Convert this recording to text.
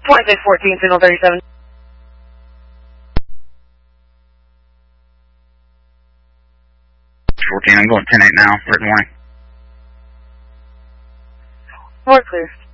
2614, signal 37. 14, I'm going 10-8 now. Written warning. More clear.